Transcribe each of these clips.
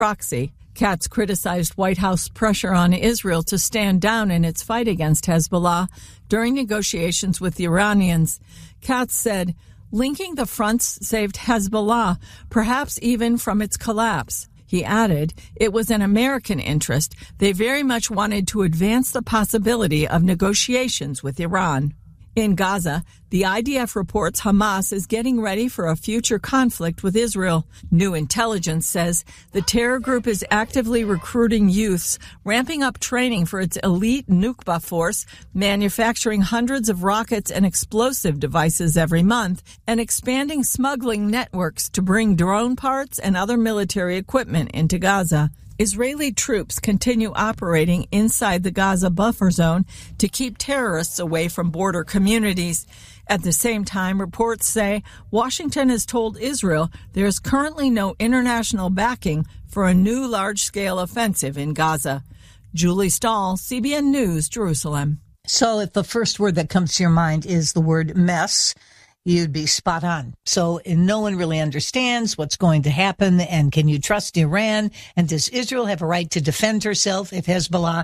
proxy. Katz criticized White House pressure on Israel to stand down in its fight against Hezbollah during negotiations with the Iranians. Katz said, linking the fronts saved Hezbollah, perhaps even from its collapse. He added, it was an American interest. They very much wanted to advance the possibility of negotiations with Iran. In Gaza, the IDF reports Hamas is getting ready for a future conflict with Israel. New intelligence says the terror group is actively recruiting youths, ramping up training for its elite Nukba force, manufacturing hundreds of rockets and explosive devices every month, and expanding smuggling networks to bring drone parts and other military equipment into Gaza. Israeli troops continue operating inside the Gaza buffer zone to keep terrorists away from border communities. At the same time, reports say Washington has told Israel there is currently no international backing for a new large-scale offensive in Gaza. Julie Stahl, CBN News, Jerusalem. So if the first word that comes to your mind is the word mess, you'd be spot on. So no one really understands what's going to happen. And can you trust Iran? And does Israel have a right to defend herself if Hezbollah,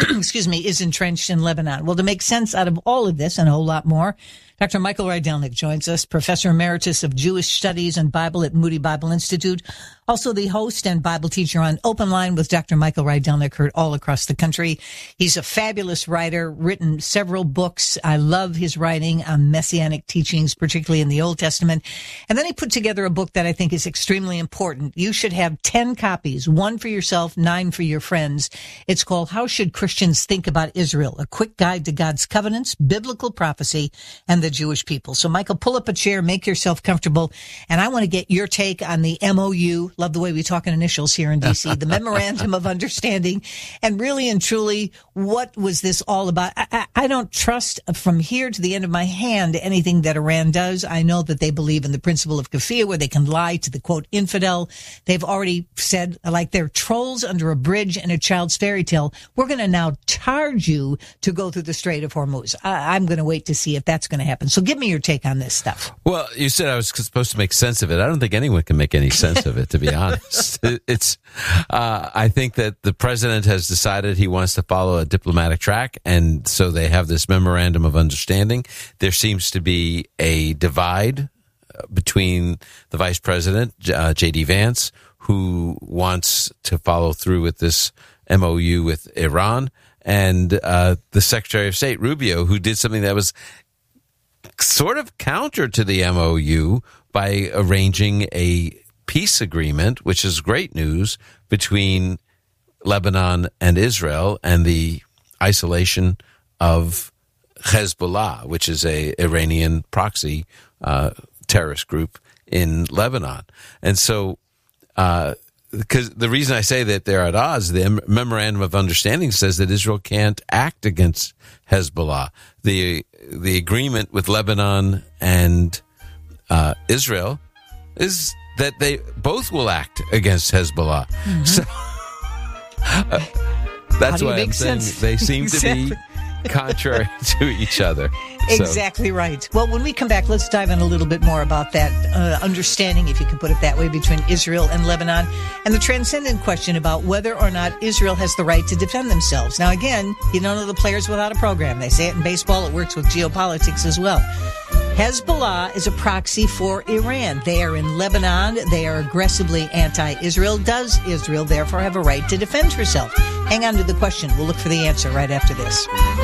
is entrenched in Lebanon? Well, to make sense out of all of this and a whole lot more, Dr. Michael Rydelnik joins us, Professor Emeritus of Jewish Studies and Bible at Moody Bible Institute, also the host and Bible teacher on Open Line with Dr. Michael Rydelnik, heard all across the country. He's a fabulous writer, written several books. I love his writing on messianic teachings, particularly in the Old Testament. And then he put together a book that I think is extremely important. You should have 10 copies, 1 for yourself, 9 for your friends. It's called How Should Christians Think About Israel? A Quick Guide to God's Covenants, Biblical Prophecy, and the Jewish People. So, Michael, pull up a chair, make yourself comfortable, and I want to get your take on the MOU. Love the way we talk in initials here in D.C., the Memorandum of Understanding, and really and truly, what was this all about? I don't trust from here to the end of my hand anything that Iran does. I know that they believe in the principle of kafir, where they can lie to the, quote, infidel. They've already said, like they're trolls under a bridge in a child's fairy tale, we're going to now charge you to go through the Strait of Hormuz. I'm going to wait to see if that's going to happen. So give me your take on this stuff. Well, you said I was supposed to make sense of it. I don't think anyone can make any sense of it, to be honest. I think that the president has decided he wants to follow a diplomatic track, and so they have this memorandum of understanding. There seems to be a divide between the vice president, J.D. Vance, who wants to follow through with this MOU with Iran, and the Secretary of State, Rubio, who did something that was sort of counter to the MOU by arranging a peace agreement, which is great news, between Lebanon and Israel, and the isolation of Hezbollah, which is a Iranian proxy terrorist group in Lebanon. And so, because the reason I say that they're at odds, the Memorandum of Understanding says that Israel can't act against Hezbollah. The agreement with Lebanon and Israel is that they both will act against Hezbollah. Mm-hmm. So that's why I'm saying they seem to be contrary to each other. Exactly right. Well, when we come back, let's dive in a little bit more about that understanding, if you can put it that way, between Israel and Lebanon, and the transcendent question about whether or not Israel has the right to defend themselves. Now, again, you don't know the players without a program. They say it in baseball. It works with geopolitics as well. Hezbollah is a proxy for Iran. They are in Lebanon. They are aggressively anti-Israel. Does Israel therefore have a right to defend herself? Hang on to the question. We'll look for the answer right after this.